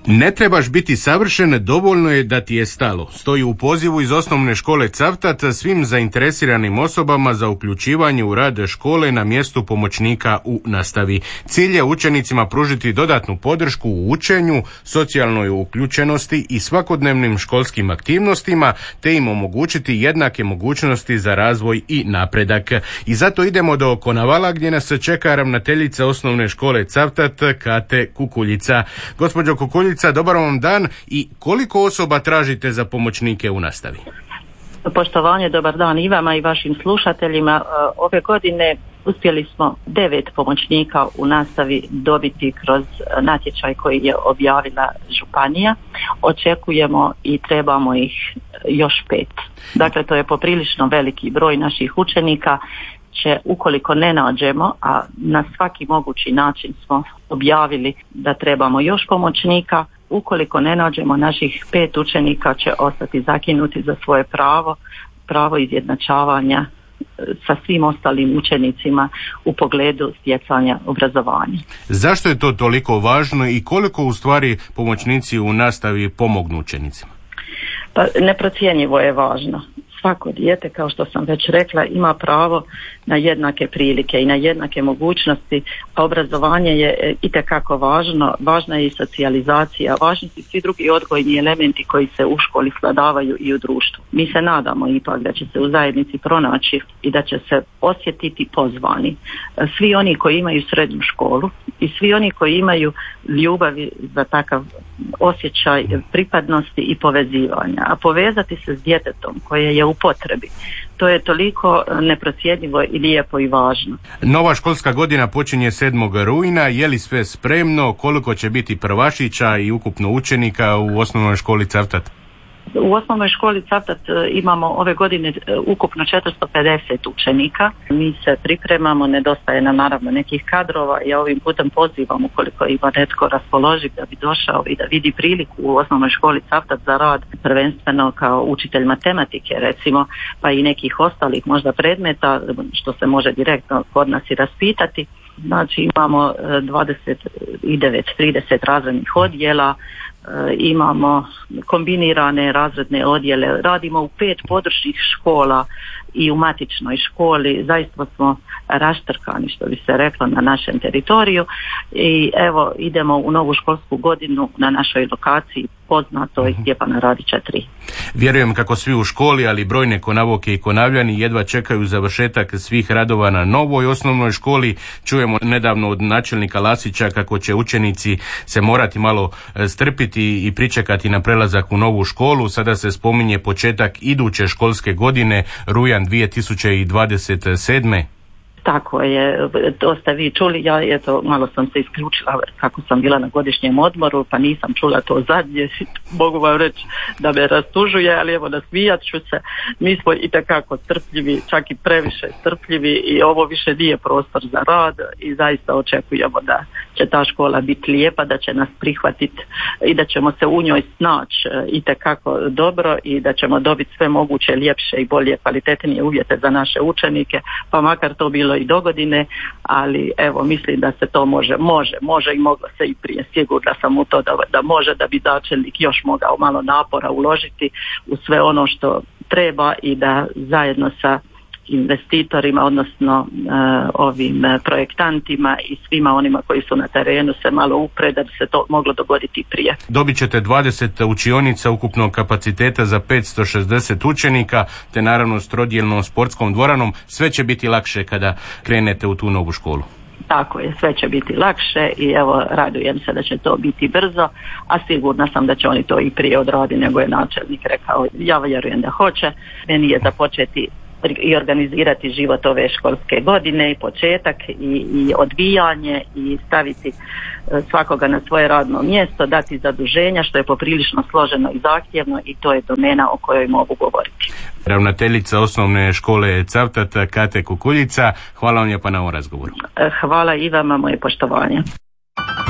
Ne trebaš biti savršen, dovoljno je da ti je stalo. Stoji u pozivu iz osnovne škole Cavtat svim zainteresiranim osobama za uključivanje u rad škole na mjestu pomoćnika u nastavi. Cilj je učenicima pružiti dodatnu podršku u učenju, socijalnoj uključenosti i svakodnevnim školskim aktivnostima, te im omogućiti jednake mogućnosti za razvoj i napredak. I zato idemo do Konavala gdje nas čeka ravnateljica osnovne škole Cavtat, Kate Kukuljica. Gospođo Kukuljica, dobar vam dan i koliko osoba tražite za pomoćnike u nastavi? Poštovanje, dobar dan i vama i vašim slušateljima. Ove godine uspjeli smo 9 pomoćnika u nastavi dobiti kroz natječaj koji je objavila županija. Očekujemo i trebamo ih još 5. Dakle, to je poprilično veliki broj naših učenika. Ukoliko ne nađemo, a na svaki mogući način smo objavili da trebamo još pomoćnika, ukoliko ne nađemo, naših 5 učenika će ostati zakinuti za svoje pravo izjednačavanja sa svim ostalim učenicima u pogledu stjecanja obrazovanja. Zašto je to toliko važno i koliko u stvari pomoćnici u nastavi pomognu učenicima? Pa neprocjenjivo je važno. Svako dijete, kao što sam već rekla, ima pravo na jednake prilike i na jednake mogućnosti, a obrazovanje je itekako važno. Važna je i socijalizacija, važni su svi drugi odgojni elementi koji se u školi svladavaju i u društvu. Mi se nadamo ipak da će se u zajednici pronaći i da će se osjetiti pozvani svi oni koji imaju srednju školu i svi oni koji imaju ljubavi za takav osjećaj pripadnosti i povezivanja, a povezati se s djetetom koje je u potrebi. To je toliko neprocjenjivo i lijepo i važno. Nova školska godina počinje 7. rujna. Je li sve spremno? Koliko će biti prvašića i ukupno učenika u osnovnoj školi Cavtat? U osnovnoj školi Cavtat imamo ove godine ukupno 450 učenika. Mi se pripremamo, nedostaje nam naravno nekih kadrova. Ja ovim putem pozivam, ukoliko ima netko raspoloživ, da bi došao i da vidi priliku u osnovnoj školi Cavtat za rad, prvenstveno kao učitelj matematike recimo, pa i nekih ostalih možda predmeta što se može direktno kod nas i raspitati. Znači imamo 29-30 razrednih odjela, imamo kombinirane razredne odjele, radimo u 5 područnih škola i u matičnoj školi. Zaista smo raštrkani, što bi se reklo, na našem teritoriju i evo idemo u novu školsku godinu na našoj lokaciji poznatoj Stjepana Radića 3. Vjerujem kako svi u školi, ali brojne Konavoke i Konavljani jedva čekaju završetak svih radova na novoj osnovnoj školi. Čujemo nedavno od načelnika Lasića kako će učenici se morati malo strpiti i pričekati na prelazak u novu školu. Sada se spominje početak iduće školske godine, rujan 2027. Tako je, to ste vi čuli, ja malo sam se isključila kako sam bila na godišnjem odmoru, pa nisam čula to zadnje, mogu vam reći da me rastužuje, ali evo nasmijat ću se. Mi smo itekako strpljivi, čak i previše strpljivi i ovo više nije prostor za rad i zaista očekujemo da će ta škola biti lijepa, da će nas prihvatiti i da ćemo se u njoj snaći itekako dobro i da ćemo dobiti sve moguće ljepše i bolje, kvalitetnije uvjete za naše učenike, pa makar to bilo i dogodine, ali evo mislim da se to može i moglo se i prije. Sigurna sam u to da može, da bi načelnik još mogao malo napora uložiti u sve ono što treba i da zajedno sa investitorima, odnosno ovim projektantima i svima onima koji su na terenu se malo upre da bi se to moglo dogoditi prije. Dobit ćete 20 učionica ukupnog kapaciteta za 560 učenika, te naravno s trodjelnom sportskom dvoranom. Sve će biti lakše kada krenete u tu novu školu. Tako je, sve će biti lakše i evo radujem se da će to biti brzo, a sigurna sam da će oni to i prije odraditi nego je načelnik rekao. Ja vjerujem da hoće. Meni je započeti i organizirati život ove školske godine i početak i odvijanje i staviti svakoga na svoje radno mjesto, dati zaduženja što je poprilično složeno i zahtjevno i to je domena o kojoj mogu govoriti. Ravnateljica osnovne škole Cavtat, Kate Kukuljica, hvala vam lijepa na ovom razgovoru. Hvala i vama, moje poštovanje.